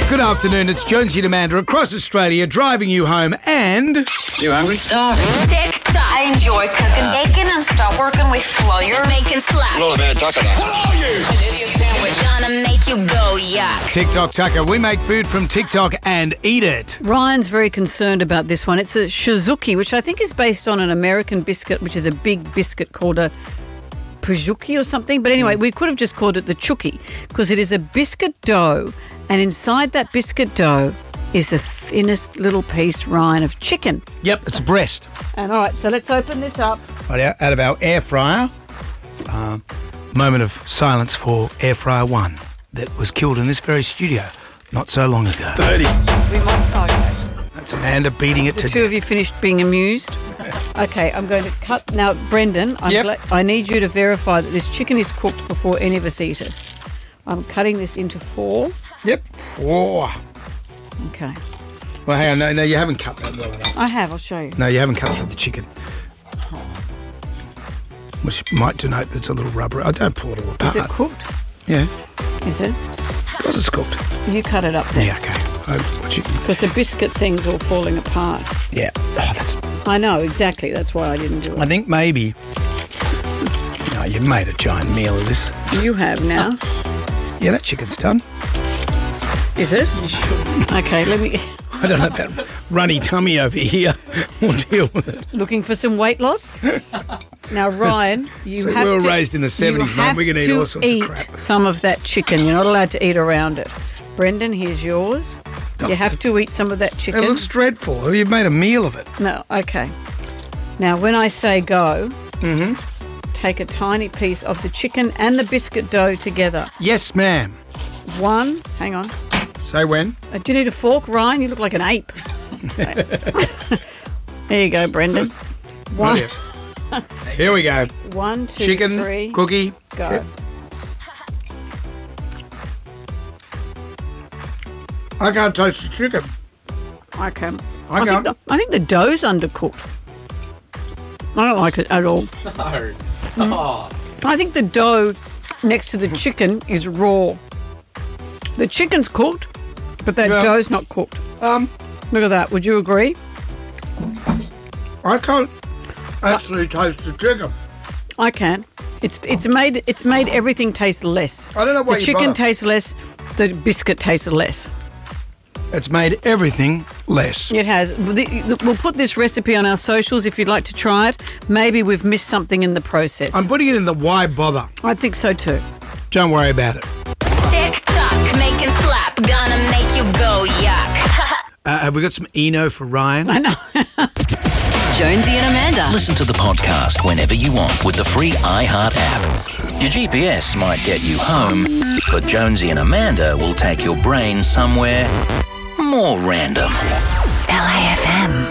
Good afternoon, it's Jonesy and Amanda across Australia driving you home and... You hungry? Starving. TikTok. I enjoy cooking bacon and stop working with flour. Making slap. Not a bad taco. What are you? An idiot sandwich. Gonna make you go yuck. TikTok Tucker. We make food from TikTok and eat it. Ryan's very concerned about this one. It's a Shizuki, which I think is based on an American biscuit, which is a big biscuit called a Pujuki or something. But anyway, we could have just called it the Chuki because it is a biscuit dough, and inside that biscuit dough is the thinnest little piece, Ryan, of chicken. Yep, it's a breast. And all right, so let's open this up. Right out of our air fryer. Moment of silence for air fryer 1 that was killed in this very studio not so long ago. 30. We must. Okay. That's Amanda beating it The to two of you finished being amused. Okay, I'm going to cut now, Brendan. I need you to verify that this chicken is cooked before any of us eat it. I'm cutting this into 4. Yep. 4. Okay. Well, hang on. No, you haven't cut that well enough. I have. I'll show you. No, you haven't cut through the chicken. Which might denote that it's a little rubbery. I don't pull it all apart. Is it cooked? Yeah. Is it? Of course it's cooked. You cut it up then. Yeah, okay. Because the biscuit thing's all falling apart. Yeah. Oh, that's... I know, exactly. That's why I didn't do it. I think maybe... No, you've made a giant meal of this. You have now. Yeah, that chicken's done. Is it? Okay, let me... I don't know about runny tummy over here. We'll deal with it. Looking for some weight loss? Now, Ryan, you So have we were to... raised in the 70s, Mum. We're going to eat all sorts of crap. some of that chicken. You're not allowed to eat around it. Brendan, here's yours. You have to eat some of that chicken. It looks dreadful. You've made a meal of it. No, okay. Now, when I say go, take a tiny piece of the chicken and the biscuit dough together. Yes, ma'am. 1, hang on. Say when? Do you need a fork, Ryan? You look like an ape. There you go, Brendan. 1, Here we go. 1, 2, Chicken, 3, cookie. go. Yep. I can't taste the chicken. I can. I can't. I think the dough's undercooked. I don't like it at all. No. Oh. I think the dough next to the chicken is raw. The chicken's cooked, but that dough's not cooked. Look at that. Would you agree? I can't actually taste the chicken. I can. It's made everything taste less. I don't know why the you chicken bother. tastes less. The biscuit tastes less. It's made everything less. It has. We'll put this recipe on our socials if you'd like to try it. Maybe we've missed something in the process. I'm putting it in the why bother. I think so too. Don't worry about it. TikTok, making slap. Gonna make you go yuck. Have we got some Eno for Ryan? I know. Jonesy and Amanda. Listen to the podcast whenever you want with the free iHeart app. Your GPS might get you home, but Jonesy and Amanda will take your brain somewhere more random. LAFM.